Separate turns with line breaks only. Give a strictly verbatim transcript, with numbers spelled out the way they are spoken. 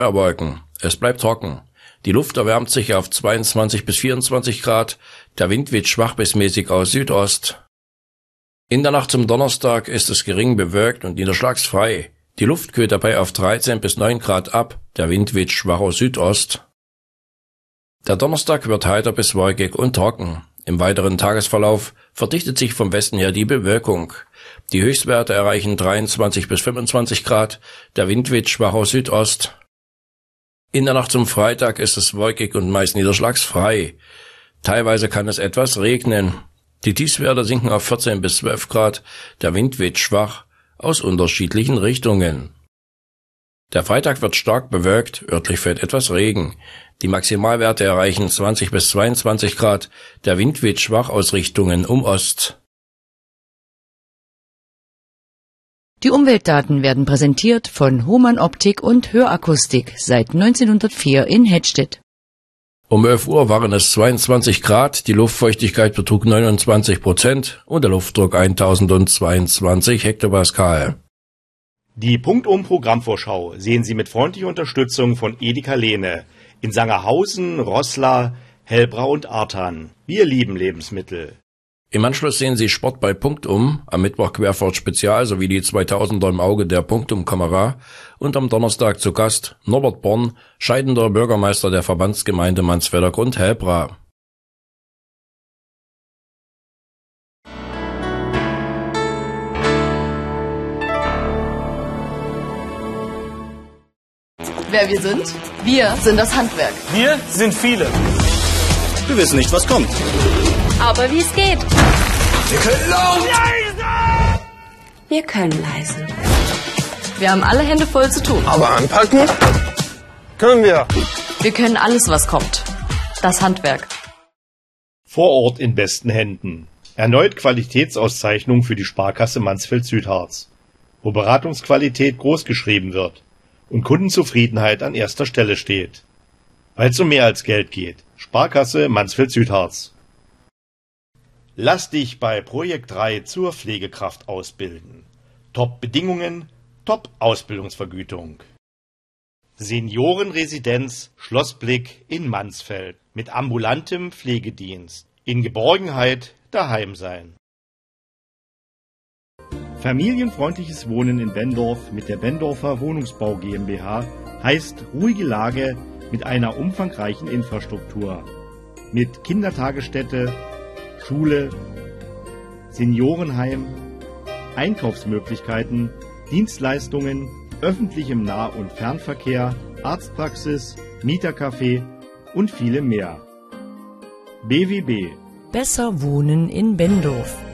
Wolken. Es bleibt trocken. Die Luft erwärmt sich auf zweiundzwanzig bis vierundzwanzig Grad. Der Wind weht schwach bis mäßig aus Südost. In der Nacht zum Donnerstag ist es gering bewölkt und niederschlagsfrei. Die Luft kühlt dabei auf dreizehn bis neun Grad ab. Der Wind weht schwach aus Südost. Der Donnerstag wird heiter bis wolkig und trocken. Im weiteren Tagesverlauf verdichtet sich vom Westen her die Bewölkung. Die Höchstwerte erreichen dreiundzwanzig bis fünfundzwanzig Grad. Der Wind weht schwach aus Südost. In der Nacht zum Freitag ist es wolkig und meist niederschlagsfrei. Teilweise kann es etwas regnen. Die Tiefstwerte sinken auf vierzehn bis zwölf Grad. Der Wind weht schwach aus unterschiedlichen Richtungen. Der Freitag wird stark bewölkt, örtlich fällt etwas Regen. Die Maximalwerte erreichen zwanzig bis zweiundzwanzig Grad. Der Wind weht schwach aus Richtungen um Ost.
Die Umweltdaten werden präsentiert von Hohmann Optik und Hörakustik seit neunzehnhundertvier in Hettstedt.
Um elf Uhr waren es zweiundzwanzig Grad, die Luftfeuchtigkeit betrug neunundzwanzig Prozent und der Luftdruck tausendzweiundzwanzig Hektopascal.
Die Punktum-Programmvorschau sehen Sie mit freundlicher Unterstützung von Edeka Lehne in Sangerhausen, Roßla, Hellbrau und Arthan. Wir lieben Lebensmittel.
Im Anschluss sehen Sie Sport bei Punktum, am Mittwoch Querfahrt Spezial sowie die zweitausender im Auge der Punktum-Kamera und am Donnerstag zu Gast Norbert Born, scheidender Bürgermeister der Verbandsgemeinde Mansfelder Grund-Hellbra.
Wer wir sind? Wir sind das Handwerk.
Wir sind viele.
Wir wissen nicht, was kommt.
Aber wie es geht.
Wir können laut. Leise.
Wir können leise.
Wir haben alle Hände voll zu tun.
Aber anpacken können wir.
Wir können alles, was kommt. Das Handwerk.
Vor Ort in besten Händen. Erneut Qualitätsauszeichnung für die Sparkasse Mansfeld-Südharz, wo Beratungsqualität großgeschrieben wird und Kundenzufriedenheit an erster Stelle steht. Weil es um mehr als Geld geht. Sparkasse Mansfeld-Südharz. Lass dich bei Projekt drei zur Pflegekraft ausbilden. Top-Bedingungen, Top-Ausbildungsvergütung. Seniorenresidenz Schlossblick in Mansfeld mit ambulantem Pflegedienst. In Geborgenheit daheim sein. Familienfreundliches Wohnen in Bendorf mit der Bendorfer Wohnungsbau GmbH heißt ruhige Lage mit einer umfangreichen Infrastruktur. Mit Kindertagesstätte, Schule, Seniorenheim, Einkaufsmöglichkeiten, Dienstleistungen, öffentlichem Nah- und Fernverkehr, Arztpraxis, Mietercafé und viele mehr. B W B.
Besser wohnen in Bendorf.